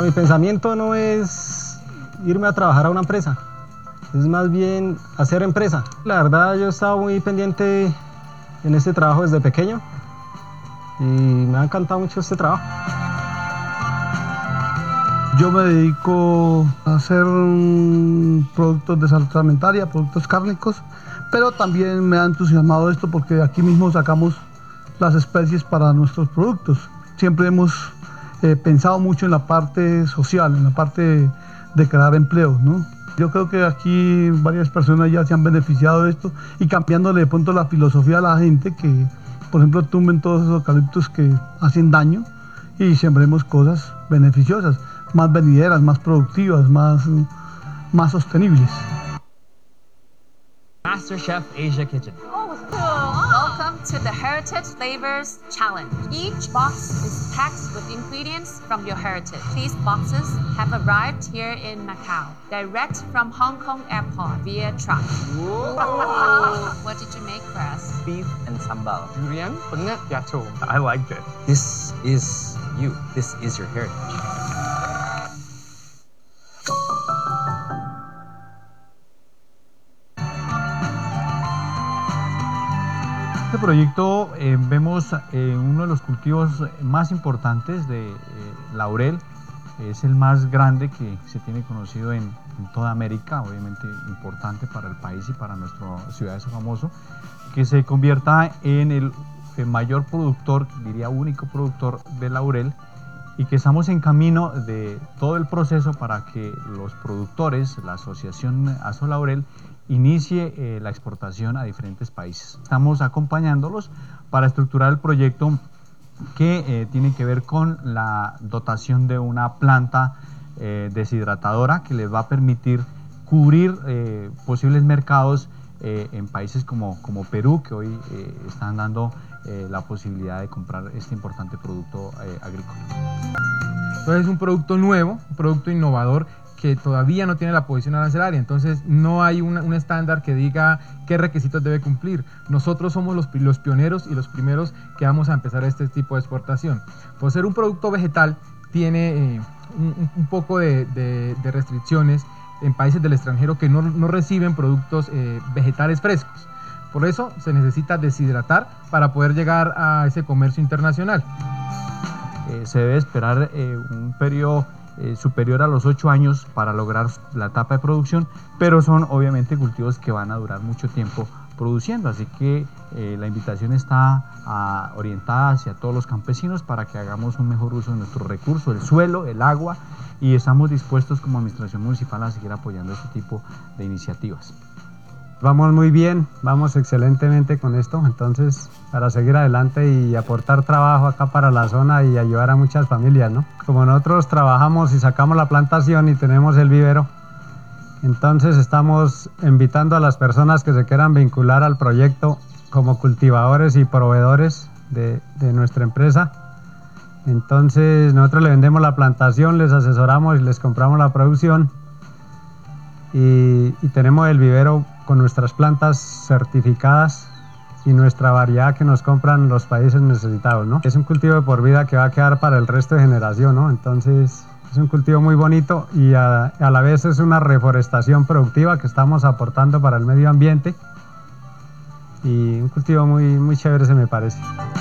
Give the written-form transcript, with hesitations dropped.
Mi pensamiento no es irme a trabajar a una empresa, es más bien hacer empresa. La verdad, yo he estado muy pendiente en este trabajo desde pequeño y me ha encantado mucho este trabajo. Yo me dedico a hacer productos de salud alimentaria, productos cárnicos, pero también me ha entusiasmado esto porque aquí mismo sacamos las especies para nuestros productos. Siempre hemos pensado mucho en la parte social, en la parte de crear empleos, ¿no? Yo creo que aquí varias personas ya se han beneficiado de esto y cambiándole de pronto la filosofía a la gente que, por ejemplo, tumben todos esos eucaliptos que hacen daño y sembremos cosas beneficiosas, más venideras, más productivas, más sostenibles. MasterChef Asia Kitchen. Oh, cool. Welcome to the Heritage Flavors Challenge. Each box is packed with ingredients from your heritage. These boxes have arrived here in Macau, direct from Hong Kong Airport via truck. What did you make for us? Beef and sambal. Durian, pengat, jatuh. I liked it. This is you. This is your heritage. En este proyecto vemos uno de los cultivos más importantes de laurel. Es el más grande que se tiene conocido en toda América, obviamente importante para el país y para nuestra ciudad de Sogamoso, que se convierta en el mayor productor, diría único productor de laurel, y que estamos en camino de todo el proceso para que los productores, la asociación Azolaurel, inicie la exportación a diferentes países. Estamos acompañándolos para estructurar el proyecto que tiene que ver con la dotación de una planta deshidratadora que les va a permitir cubrir posibles mercados en países como Perú, que hoy están dando la posibilidad de comprar este importante producto agrícola. Entonces es un producto nuevo, un producto innovador que todavía no tiene la posición arancelaria, entonces no hay un estándar que diga qué requisitos debe cumplir. Nosotros somos los pioneros y los primeros que vamos a empezar este tipo de exportación. Por ser un producto vegetal, tiene un poco de restricciones en países del extranjero que no reciben productos vegetales frescos. Por eso se necesita deshidratar para poder llegar a ese comercio internacional. Se debe esperar un periodo superior a los 8 años para lograr la etapa de producción, pero son obviamente cultivos que van a durar mucho tiempo produciendo, así que la invitación está orientada hacia todos los campesinos para que hagamos un mejor uso de nuestro recurso, el suelo, el agua, y estamos dispuestos como administración municipal a seguir apoyando este tipo de iniciativas. Vamos muy bien, vamos excelentemente con esto, entonces para seguir adelante y aportar trabajo acá para la zona y ayudar a muchas familias, ¿no? Como nosotros trabajamos y sacamos la plantación y tenemos el vivero, entonces estamos invitando a las personas que se quieran vincular al proyecto como cultivadores y proveedores de nuestra empresa. Entonces nosotros le vendemos la plantación, les asesoramos y les compramos la producción y tenemos el vivero con nuestras plantas certificadas y nuestra variedad que nos compran los países necesitados, ¿no? Es un cultivo de por vida que va a quedar para el resto de generación, ¿no? Entonces es un cultivo muy bonito y a la vez es una reforestación productiva que estamos aportando para el medio ambiente y un cultivo muy chévere, se me parece.